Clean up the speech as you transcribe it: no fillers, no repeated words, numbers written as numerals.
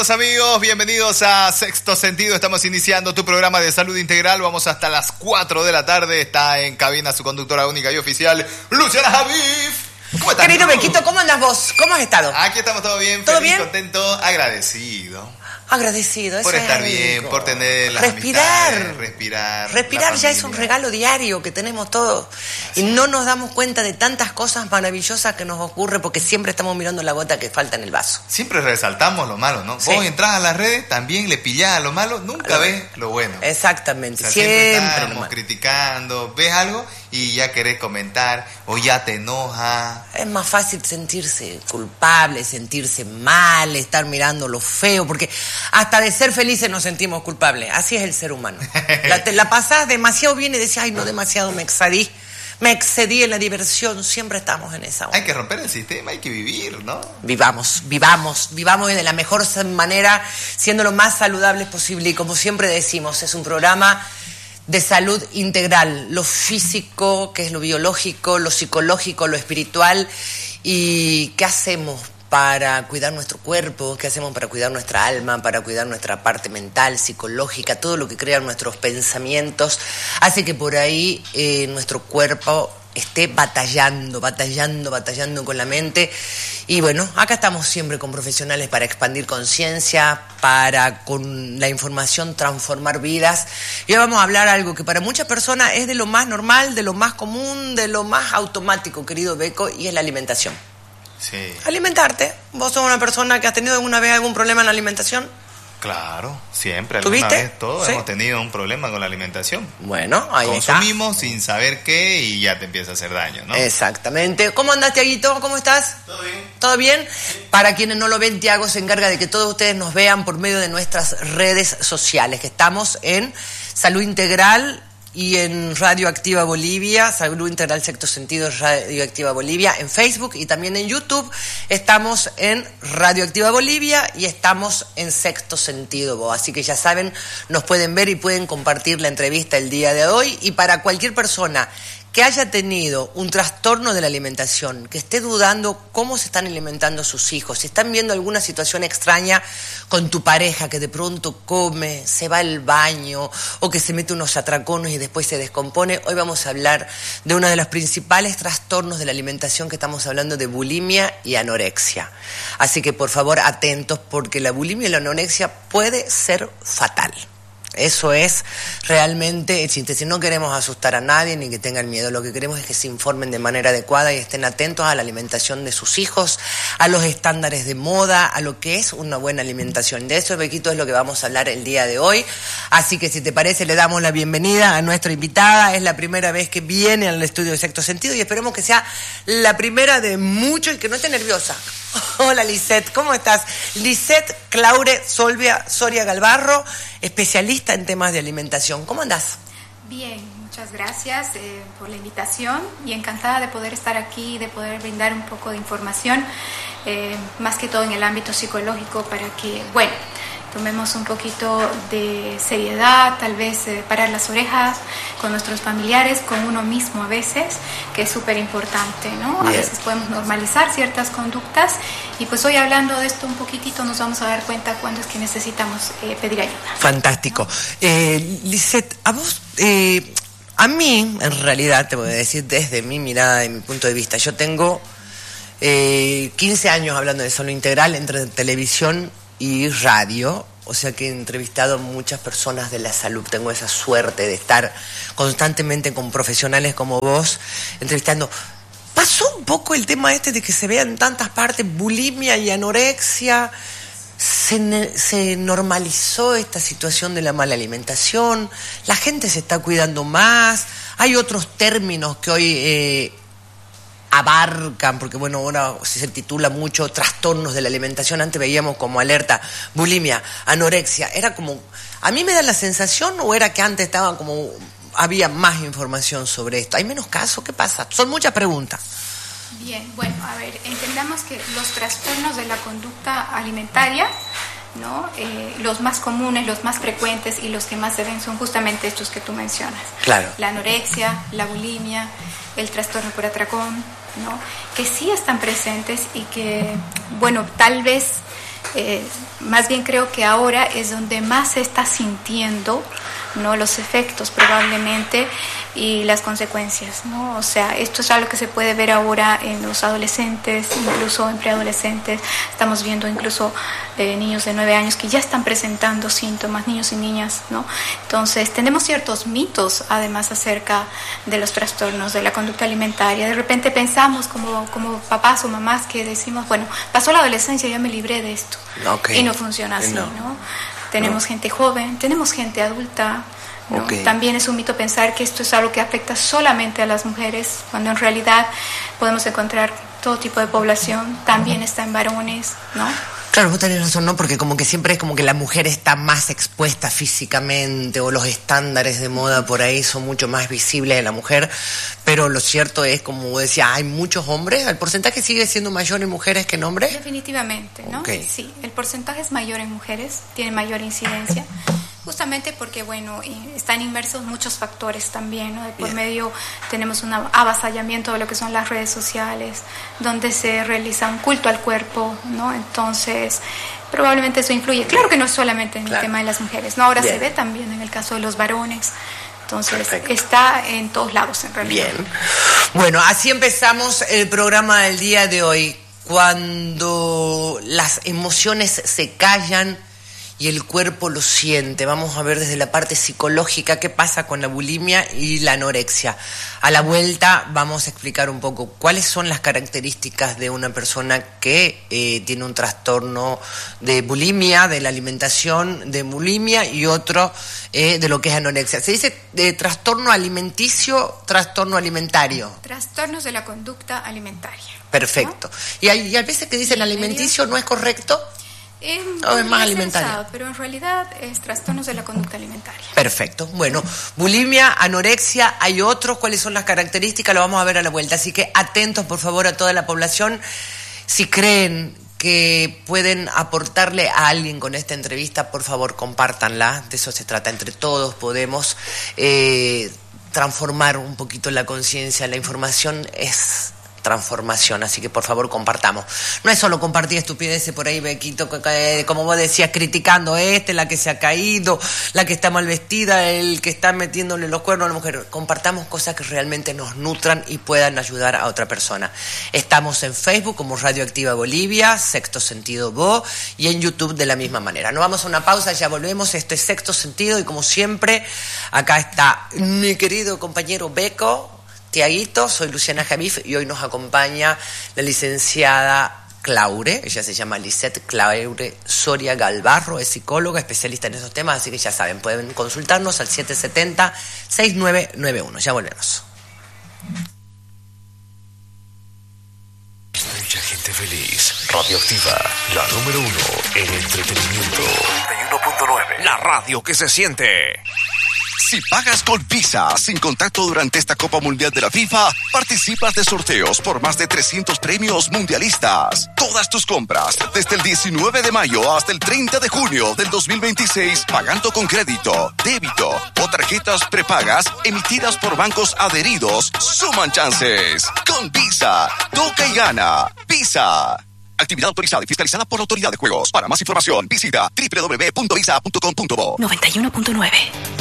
Amigos, bienvenidos a Sexto Sentido. Estamos iniciando tu programa de salud integral. Vamos hasta las 4 de la tarde. Está en cabina su conductora única y oficial, Luciana Javif. ¿Cómo estás? Querido Bequito, ¿cómo andas vos? ¿Cómo has estado? Aquí estamos todo bien, ¿todo feliz, bien? Contento, agradecido. Agradecido, eso por es estar algo. Bien, por tener las respirar. Respirar ya es un regalo diario que tenemos todos. Y no nos damos cuenta de tantas cosas maravillosas que nos ocurre porque siempre estamos mirando la gota que falta en el vaso. Siempre resaltamos lo malo, ¿no? Sí. Vos entrás a las redes, también le pillás a lo malo, nunca ves lo bueno. Exactamente, o sea, siempre estamos criticando, ves algo y ya querés comentar o ya te enoja. Es más fácil sentirse culpable, sentirse mal, estar mirando lo feo, porque hasta de ser felices nos sentimos culpables. Así es el ser humano. La pasás demasiado bien y decís, ay, no, demasiado me excedí en la diversión. Siempre estamos en esa onda. Hay que romper el sistema, hay que vivir, ¿no? Vivamos de la mejor manera, siendo lo más saludables posible. Y como siempre decimos, es un programa de salud integral, lo físico, que es lo biológico, lo psicológico, lo espiritual. ¿Y qué hacemos para cuidar nuestro cuerpo? ¿Qué hacemos para cuidar nuestra alma, para cuidar nuestra parte mental, psicológica? Todo lo que crean nuestros pensamientos hace que por ahí nuestro cuerpo esté batallando con la mente. Y bueno, acá estamos siempre con profesionales para expandir conciencia, para con la información transformar vidas. Y hoy vamos a hablar algo que para muchas personas es de lo más normal, de lo más común, de lo más automático, querido Beco, y es la alimentación. Sí. Alimentarte. ¿Vos sos una persona que has tenido alguna vez algún problema en la alimentación? Claro, siempre, alguna vez todos hemos tenido un problema con la alimentación. Bueno, ahí consumimos sin saber qué y ya te empieza a hacer daño, ¿no? Exactamente. ¿Cómo andás, Tiaguito? ¿Cómo estás? ¿Todo bien? ¿Todo bien? Sí. Para quienes no lo ven, Tiago se encarga de que todos ustedes nos vean por medio de nuestras redes sociales, que estamos en Salud Integral y en Radio Activa Bolivia, Salud Integral Sexto Sentido, Radio Activa Bolivia, en Facebook y también en YouTube. Estamos en Radio Activa Bolivia y estamos en Sexto Sentido. Así que ya saben, nos pueden ver y pueden compartir la entrevista el día de hoy. Y para cualquier persona que haya tenido un trastorno de la alimentación, que esté dudando cómo se están alimentando sus hijos, si están viendo alguna situación extraña con tu pareja que de pronto come, se va al baño o que se mete unos atracones y después se descompone, hoy vamos a hablar de uno de los principales trastornos de la alimentación, que estamos hablando de bulimia y anorexia. Así que por favor atentos, porque la bulimia y la anorexia puede ser fatal. Eso es realmente el chiste. Si no queremos asustar a nadie ni que tengan miedo, lo que queremos es que se informen de manera adecuada y estén atentos a la alimentación de sus hijos, a los estándares de moda, a lo que es una buena alimentación. De eso, Bequito, es lo que vamos a hablar el día de hoy. Así que si te parece, le damos la bienvenida a nuestra invitada. Es la primera vez que viene al estudio de Sexto Sentido y esperemos que sea la primera de muchos y que no esté nerviosa. Hola, Lisette, ¿cómo estás? Lisette Claure Soria Galvarro, especialista en temas de alimentación. ¿Cómo andás? Bien, muchas gracias por la invitación y encantada de poder estar aquí y de poder brindar un poco de información, más que todo en el ámbito psicológico, para que, bueno, tomemos un poquito de seriedad, tal vez parar las orejas con nuestros familiares, con uno mismo a veces, que es súper importante, ¿no? Bien. A veces podemos normalizar ciertas conductas y pues hoy hablando de esto un poquitito nos vamos a dar cuenta cuándo es que necesitamos pedir ayuda. Fantástico. Lisette, a vos... a mí, en realidad, te voy a decir desde mi mirada, de mi punto de vista, yo tengo 15 años hablando de salud integral entre televisión y radio, o sea que he entrevistado a muchas personas de la salud. Tengo esa suerte de estar constantemente con profesionales como vos, entrevistando. Pasó un poco el tema este de que se vea en tantas partes bulimia y anorexia. Se normalizó esta situación de la mala alimentación, la gente se está cuidando más, hay otros términos que hoy abarcan, porque bueno, ahora se titula mucho trastornos de la alimentación. Antes veíamos como alerta bulimia, anorexia, era como, a mí me da la sensación, o era que antes estaba como, había más información sobre esto, hay menos casos, ¿qué pasa? Son muchas preguntas. Bien, bueno, a ver, entendamos que los trastornos de la conducta alimentaria, ¿no? Los más comunes, los más frecuentes y los que más se ven son justamente estos que tú mencionas. Claro. La anorexia, la bulimia, el trastorno por atracón, ¿no? Que sí están presentes y que, bueno, tal vez más bien creo que ahora es donde más se está sintiendo, ¿no?, los efectos probablemente y las consecuencias, ¿no? O sea, esto es algo que se puede ver ahora en los adolescentes, incluso en preadolescentes. Estamos viendo incluso niños de 9 años que ya están presentando síntomas, niños y niñas, ¿no? Entonces, tenemos ciertos mitos, además, acerca de los trastornos de la conducta alimentaria. De repente pensamos como papás o mamás que decimos, bueno, pasó la adolescencia, ya me libré de esto. Okay. Y no funciona así, ¿no? Tenemos gente joven, tenemos gente adulta, ¿no? Okay. También es un mito pensar que esto es algo que afecta solamente a las mujeres, cuando en realidad podemos encontrar todo tipo de población, también está en varones, ¿no? Claro, vos tenés razón, ¿no? Porque como que siempre es como que la mujer está más expuesta físicamente, o los estándares de moda por ahí son mucho más visibles de la mujer, pero lo cierto es, como vos decías, hay muchos hombres, ¿el porcentaje sigue siendo mayor en mujeres que en hombres? Definitivamente, ¿no? Okay. Sí, el porcentaje es mayor en mujeres, tiene mayor incidencia. Justamente porque, bueno, están inmersos muchos factores también, ¿no? De por medio tenemos un avasallamiento de lo que son las redes sociales, donde se realiza un culto al cuerpo, ¿no? Entonces, probablemente eso influye. Claro que no es solamente en el tema de las mujeres, ¿no? Ahora se ve también en el caso de los varones. Entonces, está en todos lados, en realidad. Bien. Bueno, así empezamos el programa del día de hoy. Cuando las emociones se callan y el cuerpo lo siente. Vamos a ver desde la parte psicológica qué pasa con la bulimia y la anorexia. A la vuelta vamos a explicar un poco cuáles son las características de una persona que tiene un trastorno de bulimia, de la alimentación, de bulimia, y otro de lo que es anorexia. ¿Se dice trastorno alimenticio, trastorno alimentario? Trastornos de la conducta alimentaria. Perfecto. ¿No? Y hay veces que dicen alimenticio, ¿no es correcto? No, es más alimentario. Usado, pero en realidad es trastornos de la conducta alimentaria. Perfecto. Bueno, bulimia, anorexia, hay otros. ¿Cuáles son las características? Lo vamos a ver a la vuelta. Así que atentos, por favor, a toda la población. Si creen que pueden aportarle a alguien con esta entrevista, por favor, compártanla. De eso se trata. Entre todos podemos transformar un poquito la conciencia. La información es transformación, así que por favor compartamos. No es solo compartir estupideces por ahí, Bequito, como vos decías, criticando la que se ha caído, la que está mal vestida, el que está metiéndole los cuernos a la mujer. Compartamos cosas que realmente nos nutran y puedan ayudar a otra persona. Estamos en Facebook como Radio Activa Bolivia, Sexto Sentido Bo, y en YouTube de la misma manera. Nos vamos a una pausa, ya volvemos. Esto es Sexto Sentido y como siempre, acá está mi querido compañero Beco, Tiaguito, soy Luciana Javif y hoy nos acompaña la licenciada Claure, ella se llama Lisette Claure Soria Galvarro, es psicóloga, especialista en esos temas, así que ya saben, pueden consultarnos al 770-6991. Ya volvemos. Mucha gente feliz. Radioactiva, la número 1 en entretenimiento. 91.9, la radio que se siente. Si pagas con Visa sin contacto durante esta Copa Mundial de la FIFA, participas de sorteos por más de 300 premios mundialistas. Todas tus compras desde el 19 de mayo hasta el 30 de junio del 2026, pagando con crédito, débito o tarjetas prepagas emitidas por bancos adheridos, suman chances. Con Visa, toca y gana. Visa. Actividad autorizada y fiscalizada por la Autoridad de Juegos. Para más información, visita www.visa.com.bo. 91.9